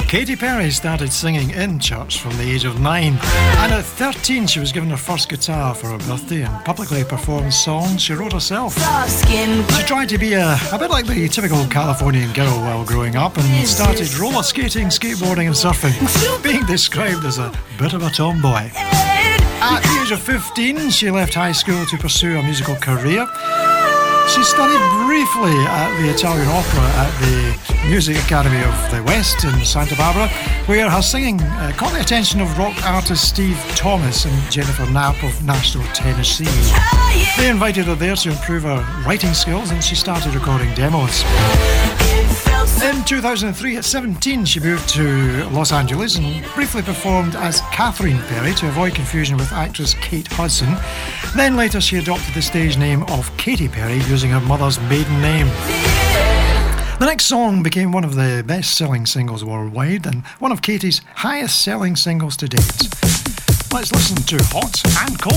Katy Perry started singing in church from the age of 9, and at 13 she was given her first guitar for her birthday and publicly performed songs she wrote herself. She tried to be a bit like the typical Californian girl while growing up and started roller skating, skateboarding and surfing, being described as a bit of a tomboy. At the age of 15 she left high school to pursue a musical career. She studied briefly at the Italian Opera at the Music Academy of the West in Santa Barbara, where her singing caught the attention of rock artists Steve Thomas and Jennifer Knapp of Nashville, Tennessee. They invited her there to improve her writing skills, and she started recording demos. In 2003, at 17, she moved to Los Angeles and briefly performed as Catherine Perry to avoid confusion with actress Kate Hudson. Then later she adopted the stage name of Katy Perry, using her mother's maiden name. The next song became one of the best-selling singles worldwide and one of Katy's highest-selling singles to date. Let's listen to Hot and Cold.